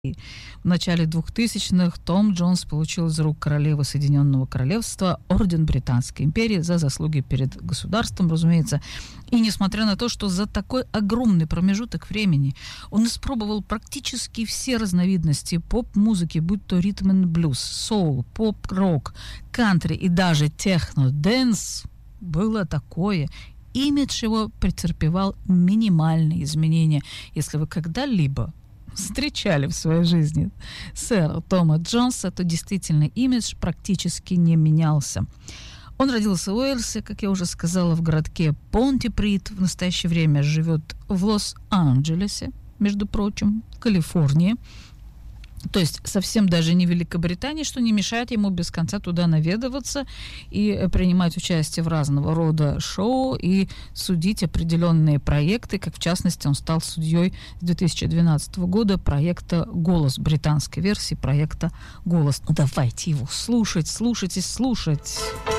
В начале 2000-х Том Джонс получил из рук королевы Соединенного Королевства орден Британской империи за заслуги перед государством, разумеется. И несмотря на то, что за такой огромный промежуток времени он испробовал практически все разновидности поп-музыки, будь то ритм-н-блюз, соул, поп-рок, кантри и даже техно-дэнс, было такое. Имидж его претерпевал минимальные изменения. Если вы когда-либо встречали в своей жизни сэра Тома Джонса, то действительно имидж практически не менялся. Он родился в Уэльсе, как я уже сказала, в городке Понтиприт. В настоящее время живет в Лос-Анджелесе, между прочим, в Калифорнии. То есть совсем даже не Великобритании, что не мешает ему без конца туда наведываться и принимать участие в разного рода шоу и судить определенные проекты, как в частности он стал судьей с 2012 года проекта «Голос», британской версии проекта «Голос». Ну, давайте его слушать.